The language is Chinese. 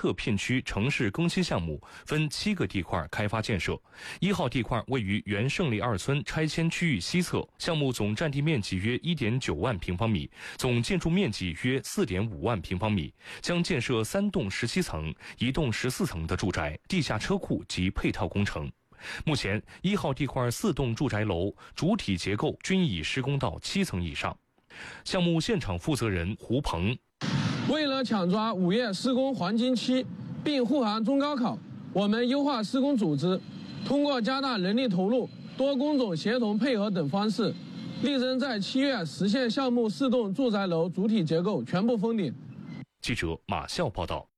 侧片区城市更新项目分7个地块开发建设。1号地块位于原胜利2村拆迁区域西侧，项目总占地面积约 1.9 万平方米，总建筑面积约 4.5 万平方米，将建设3栋17层、1栋14层的住宅、地下车库及配套工程。目前1号地块4栋住宅楼主体结构均已施工到7层以上。项目现场负责人胡鹏： 为了抢抓5月施工黄金期，并护航中高考，我们优化施工组织，通过加大人力投入、多工种协同配合等方式，力争在7月实现项目4栋住宅楼主体结构全部封顶。 记者马笑报道。